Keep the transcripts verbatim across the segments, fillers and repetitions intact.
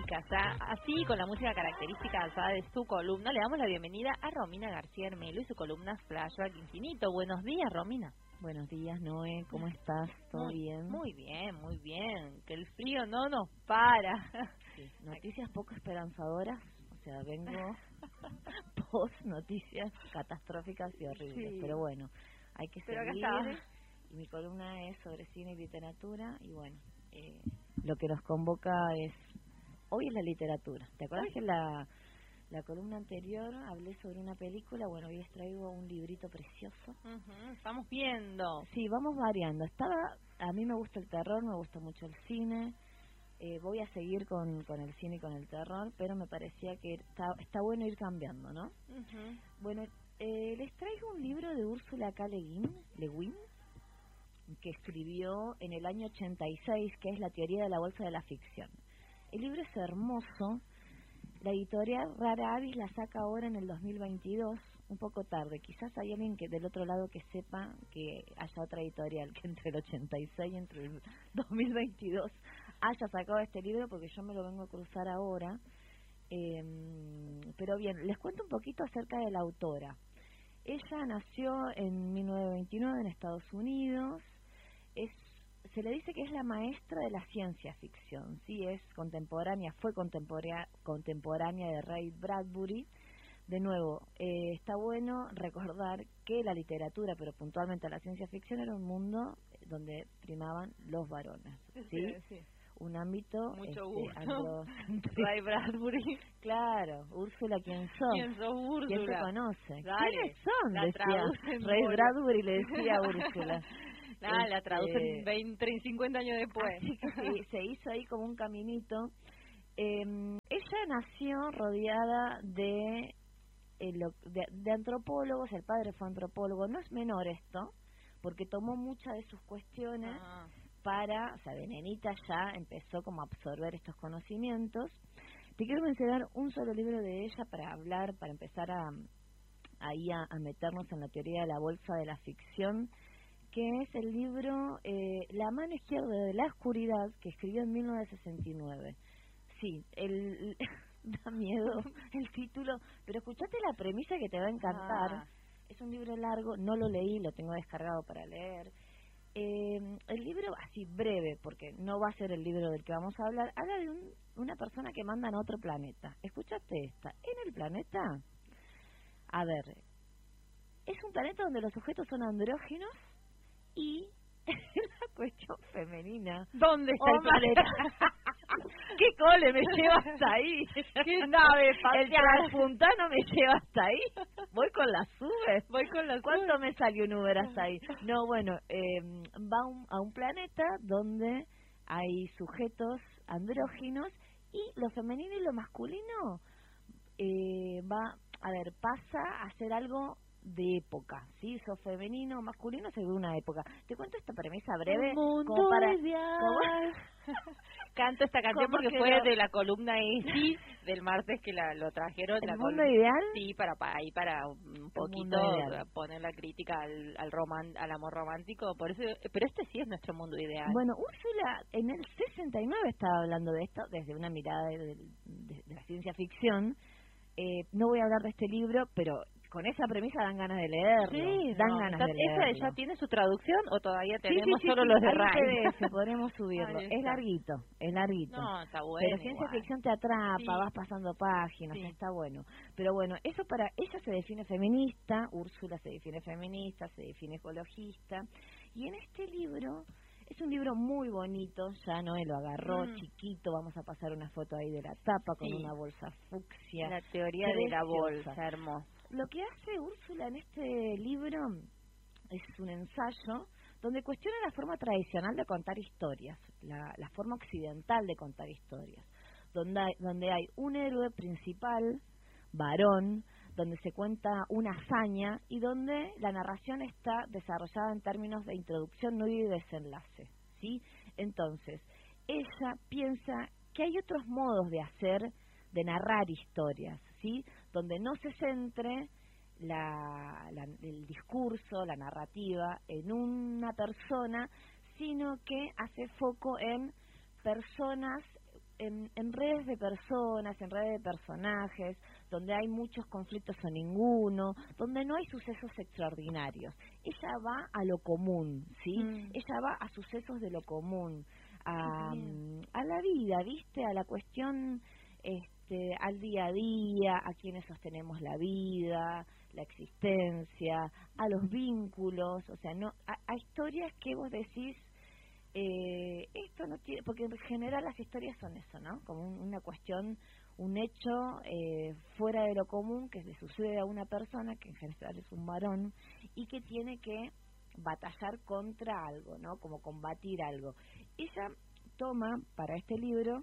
característica, ya así con la música característica alzada de su columna, le damos la bienvenida a Romina García Hermelo y su columna Flashback Infinito. Buenos días, Romina. Buenos días, Noé, ¿cómo estás? ¿Todo muy, bien? Muy bien, muy bien. Que el frío no nos para. Sí, noticias poco esperanzadoras, o sea, vengo post noticias catastróficas y horribles, sí. Pero bueno, hay que pero seguir. Acá está. Y mi columna es sobre cine y literatura y bueno, eh, lo que nos convoca es, hoy es la literatura. ¿Te acuerdas Uy. que la, la columna anterior hablé sobre una película? Bueno, hoy les traigo un librito precioso. Uh-huh, estamos viendo. Sí, vamos variando. Estaba, a mí me gusta el terror, me gusta mucho el cine. Eh, voy a seguir con, con el cine y con el terror, pero me parecía que está, está bueno ir cambiando, ¿no? Uh-huh. Bueno, eh, les traigo un libro de Úrsula K. Le Guin, Le Guin, que escribió en el año ochenta y seis, que es La teoría de la bolsa de la ficción. El libro es hermoso. La editorial Rara Avis la saca ahora en el dos mil veintidós, un poco tarde. Quizás hay alguien que del otro lado que sepa que haya otra editorial que entre el ochenta y seis y entre el dos mil veintidós haya sacado este libro, porque yo me lo vengo a cruzar ahora. Eh, pero bien, les cuento un poquito acerca de la autora. Ella nació en mil novecientos veintinueve en Estados Unidos. Es, se le dice que es la maestra de la ciencia ficción, sí, es contemporánea, fue contemporánea, contemporánea de Ray Bradbury. De nuevo, eh, está bueno recordar que la literatura, pero puntualmente la ciencia ficción, era un mundo donde primaban los varones, ¿sí? Sí, sí. Un ámbito mucho este, gusto. Ray Bradbury. Claro, Úrsula, ¿quién sos? ¿Quién sos, Úrsula? ¿Quién te conoce? Dale, ¿Quiénes son? la Decía Ray Bradbury, le decía a Úrsula. Nada, este, la traducen veinte, cincuenta años después. Así que sí, se hizo ahí como un caminito. Eh, ella nació rodeada de, eh, lo, de, de antropólogos, el padre fue antropólogo, no es menor esto, porque tomó muchas de sus cuestiones ah. para, o sea, de nenita ya empezó como a absorber estos conocimientos. Te quiero mencionar un solo libro de ella para hablar, para empezar a ahí a, a meternos en la teoría de la bolsa de la ficción, que es el libro eh, La mano izquierda de la oscuridad, que escribió en mil novecientos sesenta y nueve. Sí, el, da miedo el título, pero escuchate la premisa que te va a encantar. Ah. Es un libro largo, no lo leí, lo tengo descargado para leer. Eh, el libro, así breve, porque no va a ser el libro del que vamos a hablar, habla de un, una persona que mandan a otro planeta. Escuchate esta, en el planeta, a ver, es un planeta donde los sujetos son andróginos, y la cuestión femenina. ¿Dónde está oh, el planeta? ¿Qué cole me lleva hasta ahí? ¿Qué nave espacial? El transpuntano me lleva hasta ahí. Voy con las Uber. Voy con las ¿Cuánto me salió un Uber hasta ahí? No, bueno, eh, va un, a un planeta donde hay sujetos andróginos y lo femenino y lo masculino eh, va, a ver, pasa a ser algo de época, ¿sí? Sos femenino o masculino según una época. Te cuento esta premisa breve. Un mundo como para, ideal. Como, Canto esta canción porque fue no? de la columna sí del martes que la, lo trajeron. ¿El la mundo columna. ideal? Sí, para, para ahí para un poquito poner la crítica al al, roman, al amor romántico. Por eso, pero este sí es nuestro mundo ideal. Bueno, Úrsula en el sesenta y nueve estaba hablando de esto desde una mirada de, de, de, de la ciencia ficción. Eh, no voy a hablar de este libro, pero con esa premisa dan ganas de leerlo. Sí, dan no, ganas ¿esa, de leerlo. ¿Esa ya tiene su traducción o todavía tenemos sí, sí, sí, solo sí, los de hay Ray? P D F, podremos subirlo. Es larguito, es larguito. No, está bueno. Pero ciencia igual. ficción te atrapa, sí. vas pasando páginas, sí. Está bueno. Pero bueno, eso para ella se define feminista, Úrsula se define feminista, se define ecologista. Y en este libro, es un libro muy bonito, ya Noé lo agarró, mm. chiquito, vamos a pasar una foto ahí de la tapa con sí. una bolsa fucsia. La teoría preciosa. De la bolsa, hermosa. Lo que hace Úrsula en este libro es un ensayo donde cuestiona la forma tradicional de contar historias, la, la forma occidental de contar historias, donde hay, donde hay un héroe principal, varón, donde se cuenta una hazaña y donde la narración está desarrollada en términos de introducción, nudo y desenlace, ¿sí? Entonces, ella piensa que hay otros modos de hacer, de narrar historias, ¿sí? Donde no se centre la, la, el discurso, la narrativa en una persona, sino que hace foco en personas en, en redes de personas, en redes de personajes, donde hay muchos conflictos o ninguno, donde no hay sucesos extraordinarios. Ella va a lo común, ¿sí? Mm. Ella va a sucesos de lo común, a, a la vida, ¿viste? A la cuestión, este, al día a día, a quienes sostenemos la vida, la existencia, a los vínculos, o sea, no a, a historias que vos decís, eh, esto no tiene, porque en general las historias son eso, ¿no? Como un, una cuestión, un hecho eh, fuera de lo común que le sucede a una persona, que en general es un varón, y que tiene que batallar contra algo, ¿no? Como combatir algo. Ella toma para este libro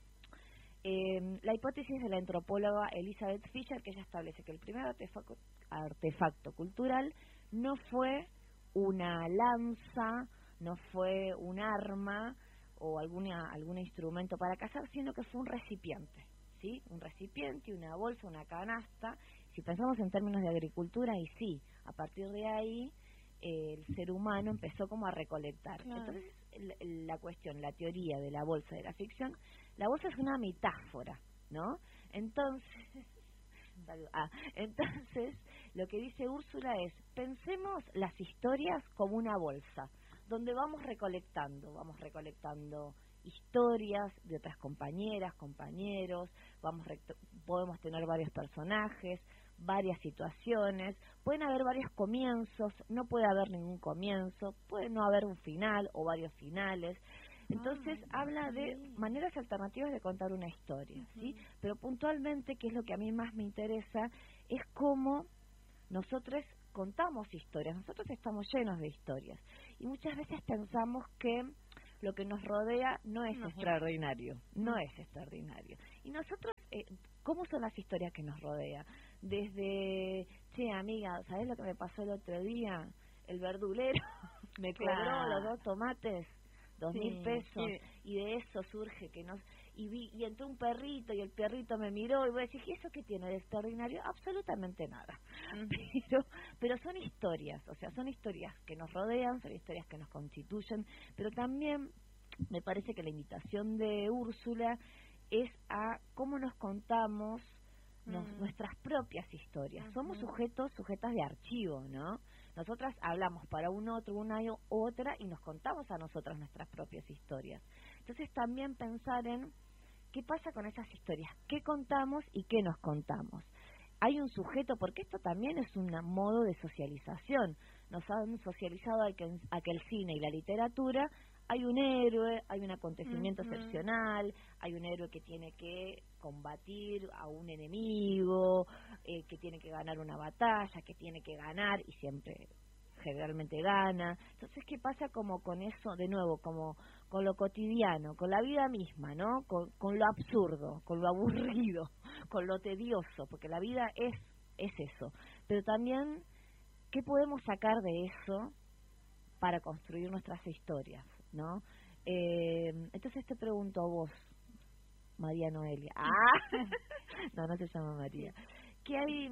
eh, la hipótesis de la antropóloga Elizabeth Fisher, que ella establece que el primer artefacto, artefacto cultural no fue una lanza, no fue un arma o alguna algún instrumento para cazar, sino que fue un recipiente, ¿sí? Un recipiente, una bolsa, una canasta. Si pensamos en términos de agricultura, y sí, a partir de ahí eh, el ser humano empezó como a recolectar. Claro. Entonces, la, la cuestión, la teoría de la bolsa de la ficción, la bolsa es una metáfora, ¿no? Entonces, ah, entonces lo que dice Úrsula es, pensemos las historias como una bolsa, donde vamos recolectando, vamos recolectando historias de otras compañeras, compañeros, vamos podemos tener varios personajes, varias situaciones, pueden haber varios comienzos, no puede haber ningún comienzo, puede no haber un final o varios finales. Entonces ah, habla de maneras alternativas de contar una historia, uh-huh. ¿sí? Pero puntualmente, que es lo que a mí más me interesa, es cómo nosotros contamos historias, nosotros estamos llenos de historias y muchas veces pensamos que lo que nos rodea no es no, extraordinario, no es extraordinario. Y nosotros, eh, ¿cómo son las historias que nos rodean? Desde, che, amiga, ¿sabés lo que me pasó el otro día? El verdulero me cobró claro. los dos tomates, dos sí, mil pesos, sí. Y de eso surge que nos... Y, vi, y entró un perrito y el perrito me miró y voy a decir, ¿y eso qué tiene de extraordinario? Absolutamente nada. Uh-huh. Pero, pero son historias, o sea, son historias que nos rodean, son historias que nos constituyen, pero también me parece que la invitación de Úrsula es a cómo nos contamos nos, uh-huh. nuestras propias historias. Uh-huh. Somos sujetos, sujetas de archivo, ¿no? Nosotras hablamos para un otro, una y otra, y nos contamos a nosotras nuestras propias historias. Entonces también pensar en qué pasa con esas historias, qué contamos y qué nos contamos. Hay un sujeto, porque esto también es un modo de socialización. Nos han socializado a que, a que el cine y la literatura, hay un héroe, hay un acontecimiento uh-huh. excepcional, hay un héroe que tiene que combatir a un enemigo, eh, que tiene que ganar una batalla, que tiene que ganar y siempre generalmente gana. Entonces, ¿qué pasa como con eso, de nuevo, como con lo cotidiano, con la vida misma, ¿no? Con, con lo absurdo, con lo aburrido, con lo tedioso, porque la vida es, es eso. Pero también, ¿qué podemos sacar de eso para construir nuestras historias, ¿no? Eh, entonces te pregunto a vos, María Noelia. ¡Ah! No, no se llama María. ¿Qué hay...?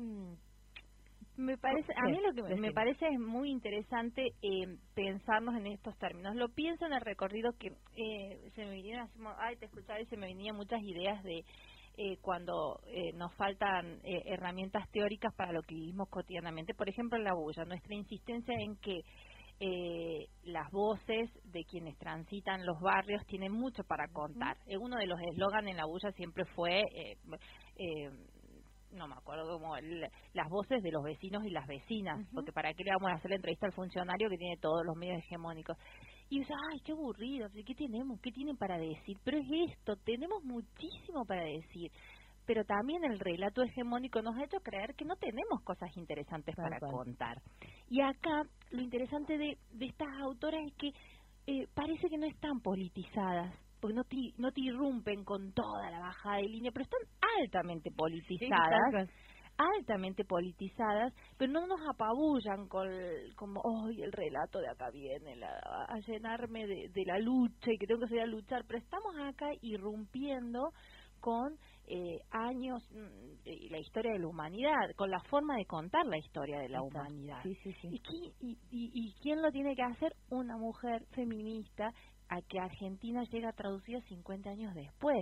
Me parece, a mí lo que me parece es muy interesante eh, pensarnos en estos términos. Lo pienso en el recorrido que eh, se me vinieron, ay, te escuchaba y se me venían muchas ideas de eh, cuando eh, nos faltan eh, herramientas teóricas para lo que vivimos cotidianamente. Por ejemplo, en la bulla, nuestra insistencia en que eh, las voces de quienes transitan los barrios tienen mucho para contar. Uh-huh. Uno de los eslogans en la bulla siempre fue... Eh, eh, no me acuerdo como el, las voces de los vecinos y las vecinas, uh-huh. porque para qué le vamos a hacer la entrevista al funcionario que tiene todos los medios hegemónicos. Y dice, ay, qué aburrido, ¿qué tenemos? ¿Qué tienen para decir? Pero es esto, tenemos muchísimo para decir. Pero también el relato hegemónico nos ha hecho creer que no tenemos cosas interesantes para cual. contar. Y acá, lo interesante de, de estas autoras es que eh, parece que no están politizadas, porque no te, no te irrumpen con toda la bajada de línea, pero están altamente politizadas, sí, altamente politizadas, pero no nos apabullan con como, ¡ay, el relato de acá viene la, a llenarme de, de la lucha y que tengo que salir a luchar! Pero estamos acá irrumpiendo con eh, años y eh, la historia de la humanidad, con la forma de contar la historia de la Está. humanidad. Sí, sí, sí. ¿Y, qui, y, y, ¿Y quién lo tiene que hacer? Una mujer feminista, a que Argentina llega traducida cincuenta años después.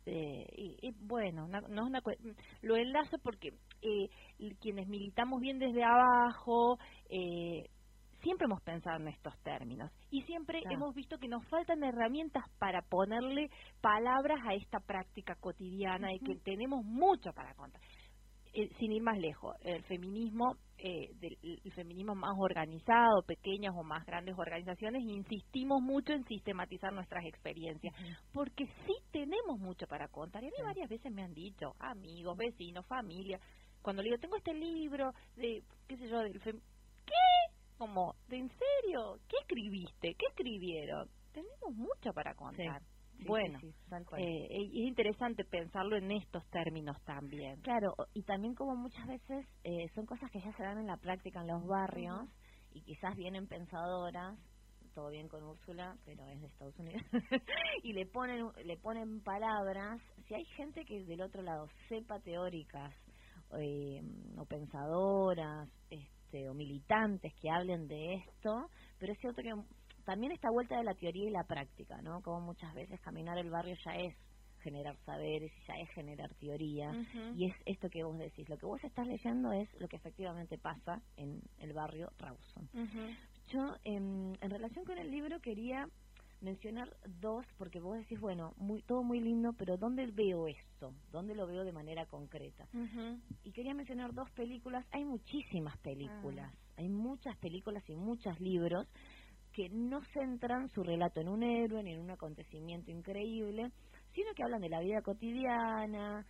Eh, y, y bueno, una, no es una lo enlazo porque eh, quienes militamos bien desde abajo eh, siempre hemos pensado en estos términos y siempre claro. hemos visto que nos faltan herramientas para ponerle palabras a esta práctica cotidiana uh-huh. y que tenemos mucho para contar. Eh, sin ir más lejos, el feminismo, eh, del, el feminismo más organizado, pequeñas o más grandes organizaciones, insistimos mucho en sistematizar nuestras experiencias, uh-huh. porque sí tenemos mucho para contar. Y a mí sí. varias veces me han dicho, amigos, vecinos, familia, cuando le digo, tengo este libro de, qué sé yo, del fem... ¿qué? Como, ¿de en serio? ¿Qué escribiste? ¿Qué escribieron? Tenemos mucho para contar. Sí. Sí, bueno, sí, sí, tal cual. Eh, es interesante pensarlo en estos términos también. Claro, y también como muchas veces eh, son cosas que ya se dan en la práctica en los barrios uh-huh. y quizás vienen pensadoras, todo bien con Úrsula, pero es de Estados Unidos, y le ponen le ponen palabras. Si hay gente que del otro lado sepa teóricas eh, o pensadoras este, o militantes que hablen de esto, pero es cierto que también esta vuelta de la teoría y la práctica, ¿no? Como muchas veces caminar el barrio ya es generar saberes, ya es generar teoría, uh-huh. y es esto que vos decís. Lo que vos estás leyendo es lo que efectivamente pasa en el barrio Rawson. Uh-huh. Yo, en, en relación con el libro, quería mencionar dos, porque vos decís, bueno, muy, todo muy lindo, pero ¿dónde veo esto? ¿Dónde lo veo de manera concreta? Uh-huh. Y quería mencionar dos películas. Hay muchísimas películas, uh-huh. hay muchas películas y muchos libros que no centran su relato en un héroe ni en un acontecimiento increíble, sino que hablan de la vida cotidiana,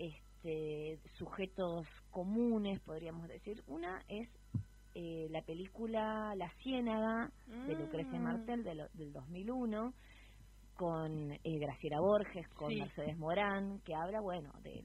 este, sujetos comunes, podríamos decir. Una es eh, la película La Ciénaga, mm. de Lucrecia Martel, de lo, del dos mil uno, con eh, Graciela Borges, con sí. Mercedes Morán, que habla, bueno, de